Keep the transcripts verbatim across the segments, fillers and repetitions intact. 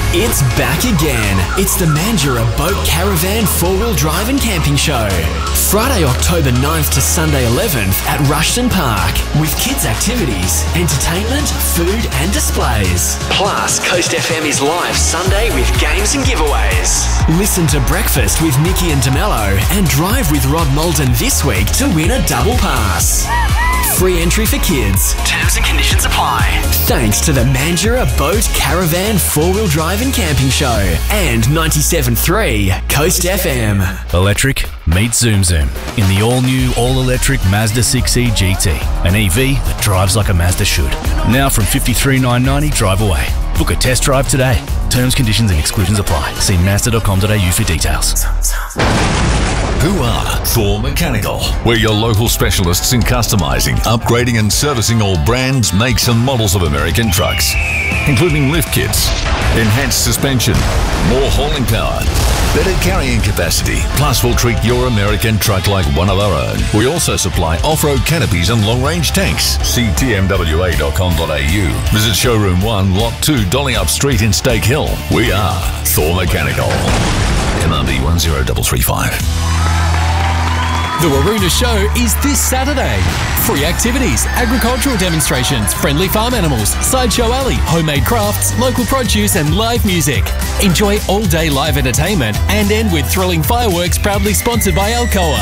It's back again. It's the Mandurah Boat Caravan four-wheel drive and camping show. Friday, October ninth to Sunday eleventh at Rushton Park, with kids' activities, entertainment, food and displays. Plus, Coast F M is live Sunday with games and giveaways. Listen to Breakfast with Nikki and DeMello and drive with Rod Malden this week to win a double pass. Free entry for kids. Terms and conditions apply. Thanks to the Mandurah Boat Caravan four-wheel drive and camping show and ninety-seven point three Coast F M. Electric meet Zoom Zoom in the all-new, all-electric Mazda six E G T, an E V that drives like a Mazda should. Now from fifty-three thousand nine hundred ninety drive away. Book a test drive today. Terms, conditions and exclusions apply. See mazda dot com dot a u for details. Who are Thor Mechanical? We're your local specialists in customising, upgrading and servicing all brands, makes and models of American trucks, including lift kits, enhanced suspension, more hauling power, better carrying capacity. Plus, we'll treat your American truck like one of our own. We also supply off-road canopies and long-range tanks. See t m w a dot com dot a u. Visit Showroom one, Lot two, Dollyup Street in Stake Hill. We are Thor Mechanical. M R B one zero three three five. The Waroona Show is this Saturday. Free activities, agricultural demonstrations, friendly farm animals, sideshow alley, homemade crafts, local produce and live music. Enjoy all-day live entertainment and end with thrilling fireworks proudly sponsored by Alcoa.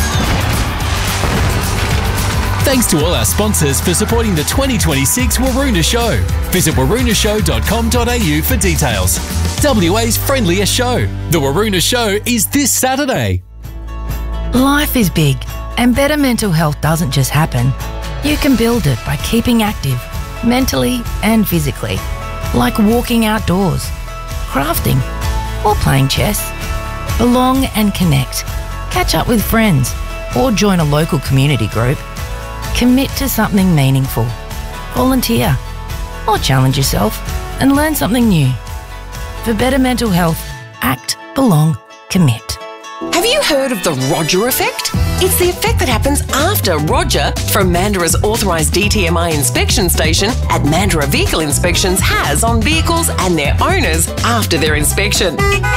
Thanks to all our sponsors for supporting the twenty twenty-six Waroona Show. Visit waroona show dot com dot a u for details. W A's friendliest show. The Waroona Show is this Saturday. Life is big, and better mental health doesn't just happen. You can build it by keeping active, mentally and physically, like walking outdoors, crafting, or playing chess. Belong and connect. Catch up with friends, or join a local community group. Commit to something meaningful. Volunteer, or challenge yourself and learn something new. For better mental health, act, belong, commit. Have you heard of the Roger effect? It's the effect that happens after Roger from Mandurah's authorised D T M I inspection station at Mandurah Vehicle Inspections has on vehicles and their owners after their inspection.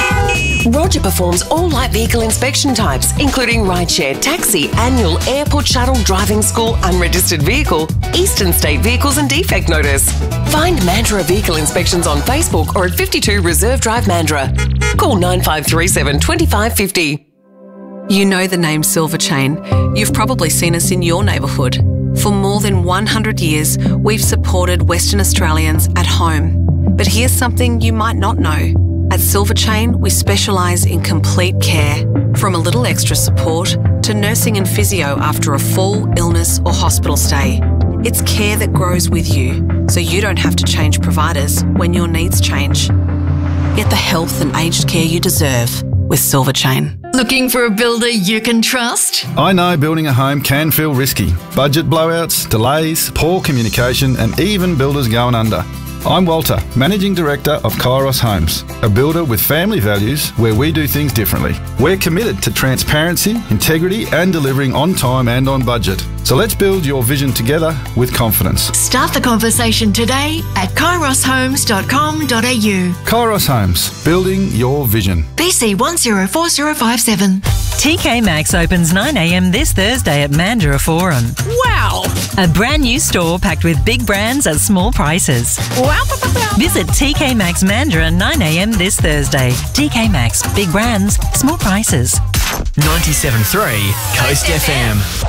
Roger performs all light vehicle inspection types, including rideshare, taxi, annual, airport shuttle, driving school, unregistered vehicle, eastern state vehicles and defect notice. Find Mandurah Vehicle Inspections on Facebook or at fifty-two Reserve Drive, Mandurah. Call nine five three seven, two five five zero. You know the name Silver Chain. You've probably seen us in your neighbourhood. For more than one hundred years, we've supported Western Australians at home. But here's something you might not know. At Silver Chain, we specialise in complete care, from a little extra support to nursing and physio after a fall, illness or hospital stay. It's care that grows with you, so you don't have to change providers when your needs change. Get the health and aged care you deserve with Silver Chain. Looking for a builder you can trust? I know building a home can feel risky. Budget blowouts, delays, poor communication and even builders going under. I'm Walter, Managing Director of Kairos Homes, a builder with family values where we do things differently. We're committed to transparency, integrity and delivering on time and on budget. So let's build your vision together with confidence. Start the conversation today at kairos homes dot com dot a u. Kairos Homes, building your vision. B C one zero four zero five seven. T K Maxx opens nine a m this Thursday at Mandurah Forum. Wow! A brand new store packed with big brands at small prices. Wow! Visit T K Maxx Mandurah nine a m this Thursday. T K Maxx, big brands, small prices. ninety-seven point three Coast F M.